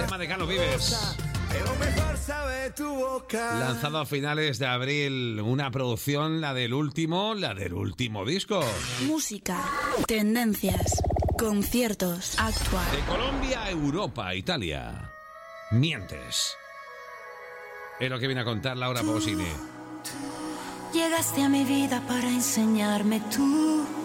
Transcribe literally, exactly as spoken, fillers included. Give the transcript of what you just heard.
tema de Carlos Vives. Pero mejor sabe tu boca. Lanzado a finales de abril, una producción, la del último, la del último disco. Música, tendencias, conciertos, actual. De Colombia a Europa, Italia. Mientes. Es lo que viene a contar Laura Pausini. Llegaste a mi vida para enseñarme tú